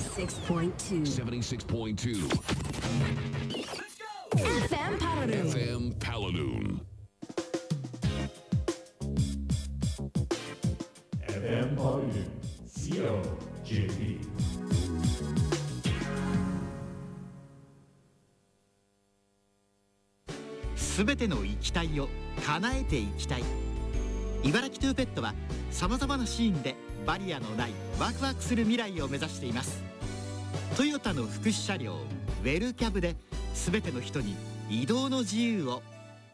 76.2 FM Paladoon. FM Paladoon. FM Paladoon COJP。 すべての行きたいを叶えていきたい。茨城トゥーペットはさまざまなシーンでバリアのないワクワクする未来を目指しています。トヨタの福祉車両ウェルキャブで、すべての人に移動の自由を。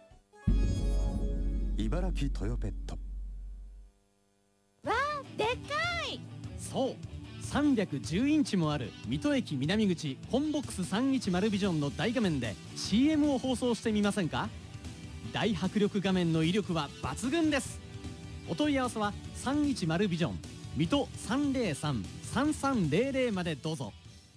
茨城トヨペット。 わあ、でっかい。 そう、310インチもある水戸駅南口コンボックス310ビジョンの大画面で CM を放送してみませんか。大迫力画面の威力は抜群です。お問い合わせは310ビジョン水戸 303-3300 までどうぞ。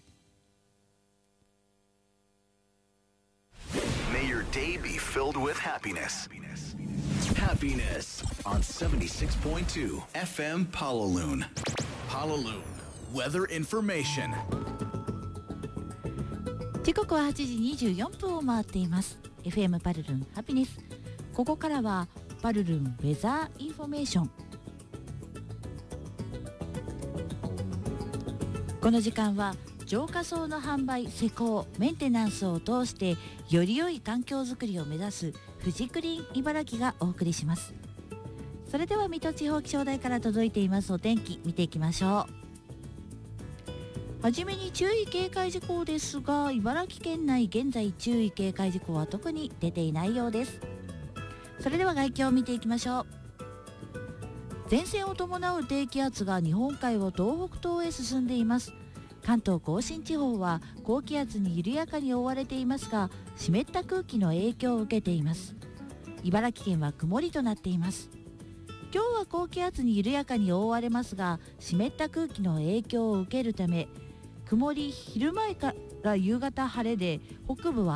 May your day be filled with happiness. Happiness on 76.2 FM Paladoon. Paladoon Weather Information. 時刻は8時24分を回っています。 FM パルルンハピネス。ここからはパルルンウェザーインフォメーション。この時間は浄化槽の販売、施工、メンテナンスを通してより良い環境づくりを目指すフジクリーン茨城がお送りします。それでは水戸地方気象台から届いていますお天気見ていきましょう。はじめに注意警戒事項ですが、茨城県内現在注意警戒事項は特に出ていないようです。それでは概況を見ていきましょう。前線を伴う低気圧が日本海を東北東へ進んでいます。関東甲信地方は高気圧に緩やかに覆われていますが、湿った空気の影響を受けています。茨城県は曇りとなっています。今日は高気圧に緩やかに覆われますが、湿った空気の影響を受けるため、曇り、昼前から夕方晴れで、北部は